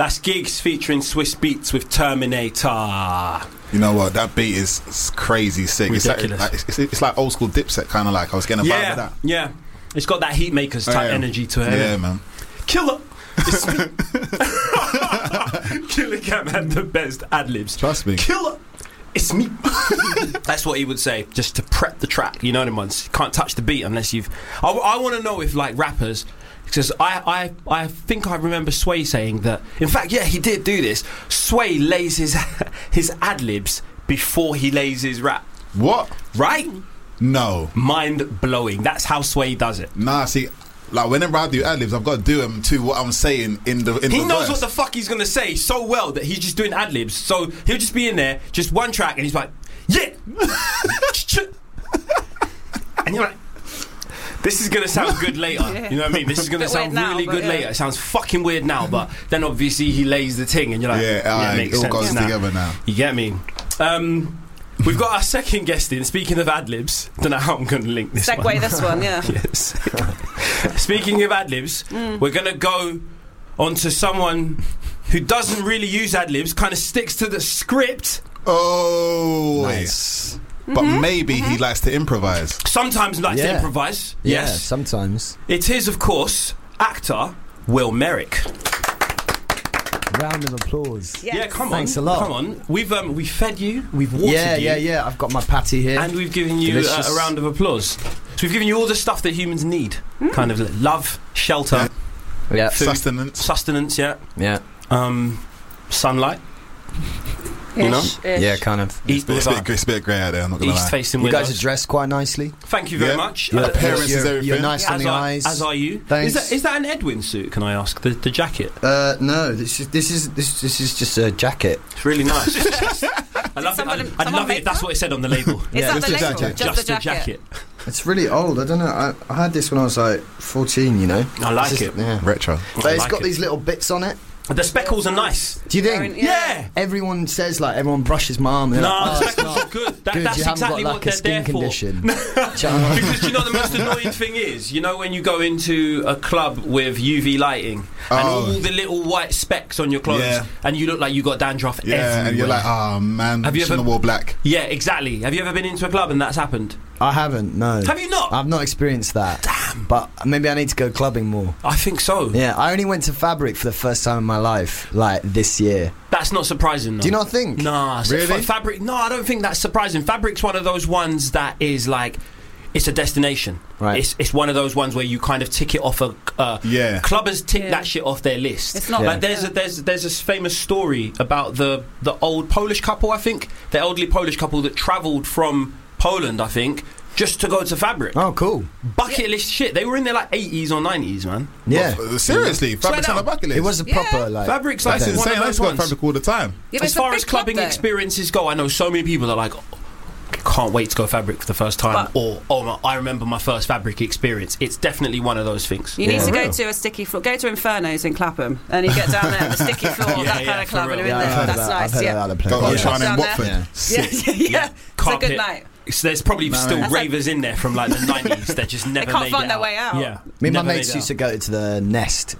That's Gigs featuring Swiss Beats with Terminator. You know what? That beat is crazy sick. Ridiculous. It's like old school Dipset kind of like. I was getting a vibe of that. Yeah. It's got that Heatmakers type energy to it. Yeah, man. Killer. Killer Cam had the best ad-libs. Trust me. Killer. It's me. That's what he would say, just to prep the track. You know them ones. You can't touch the beat unless you've... I want to know if, like, rappers... Because I think I remember Sway saying that... In fact, yeah, he did do this. Sway lays his ad-libs before he lays his rap. What? Right? No. Mind-blowing. That's how Sway does it. Nah, see... Like, whenever I do ad-libs, I've got to do them to what I'm saying in the He knows verse. what the fuck he's going to say so well that he's just doing ad-libs. So he'll just be in there, just one track, and he's like, yeah! And you're like... This is going to sound good later. Yeah. You know what I mean? This is going to sound really good later. It sounds fucking weird now, but then obviously he lays the ting and you're like, it makes all sense goes together now. You get me? We've got our second guest in. Speaking of ad-libs, don't know how I'm going to link this Segue one. this one, yeah. Yes. Speaking of ad-libs, we're going to go on to someone who doesn't really use ad-libs, kind of sticks to the script. Oh, Nice. But maybe he likes to improvise. Sometimes likes to improvise. Yeah, Yes. sometimes. It is, of course, actor Will Merrick. Round of applause. Yes. Yeah, come on. Thanks a lot. Come on. We've fed you, we've watered you. Yeah. I've got my patty here. And we've given you Delicious. a round of applause. So we've given you all the stuff that humans need. Kind of love, shelter, Yeah. food, Sustenance. Yeah. Sunlight. You know? Ish. Yeah, kind of. It's a bit grey out there, I'm not going to lie. East-facing You windows. guys are dressed quite nicely. Thank you very Yeah. much. Your appearance is everything. You're nice on the eyes. As are you. Thanks. Is that an Edwin suit? Can I ask the jacket? No, this is just a jacket. It's really nice. I love someone it. I love make it. That's that? what it said on the label. Is that just the a label? jacket. Just the jacket. It's really old. I don't know. I had this when I was like 14. You know. I like it. Yeah. Retro. But it's like got it. these little bits on it. The speckles are nice. Do you think? Yeah. Everyone says everyone brushes my arm. And they're No, like, the it's speckles not are good. That's good. You haven't exactly got what like a they're skin there for. condition. Because you know the most annoying thing is, you know when you go into a club with UV lighting and all the little white specks on your clothes and you look like you got dandruff everywhere. And you're like, oh man, Have you shouldn't ever- have wore black. Yeah, exactly. Have you ever been into a club and that's happened? I haven't. No. Have you not? I've not experienced that. Damn. But maybe I need to go clubbing more. I think so. Yeah, I only went to Fabric for the first time in my life, like this year. That's not surprising though. Do you not think? Nah. Really? Fabric, no, I don't think that's surprising. Fabric's one of those ones that is like, it's a destination. Right. It's one of those ones where you kind of tick it off a... Clubbers tick Yeah. that shit off their list. It's not like Yeah. there's a famous story about the old Polish couple, I think. The elderly Polish couple that travelled from Poland, I think, just to go to Fabric. Oh, cool. Bucket list shit. They were in their like 80s or 90s, man. Yeah. Seriously, Fabric's on down. the bucket list. It was a proper, Yeah. like... Fabric's That's like one insane. of I those used to go to ones. Fabric all the time. Yeah, but As it's a far big as clubbing club, though. experiences go, I know so many people that are like, can't wait to go Fabric for the first time, I remember my first Fabric experience. It's definitely one of those things. You need to go real. to a sticky floor. Go to Inferno's in Clapham, and you get down there, the sticky floor, that kind of for club, real. and you're in I've there. heard That's of that. nice. I've heard Yeah. of that place. Go Yeah. trying in Down there. Watford. Yeah. Yeah. It's a Carpet. good night. So there's probably still That's like- ravers in there from like the 90s that just never can't made find it their out. way out. Yeah. Me and my Never made mates it used to out. go to the Nest